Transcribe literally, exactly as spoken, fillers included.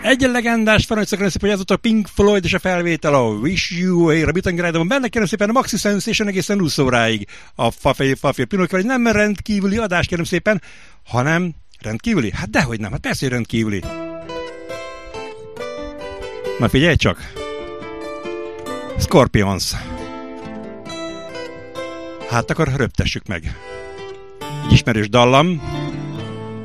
Egy legendás francia, kérem szépen, hogy ez ott a Pink Floyd és a felvétel a Wish You Were a Biton Grade-ban. Benne kérem szépen a Maxi Sensation egészen húsz óráig. A Fafé Fafé Pinocchio, hogy nem rendkívüli adás kérem szépen, hanem rendkívüli? Hát dehogy nem, hát persze, hogy rendkívüli. Na figyelj csak! Scorpions. Hát akkor röptessük meg. Egy ismerős dallam.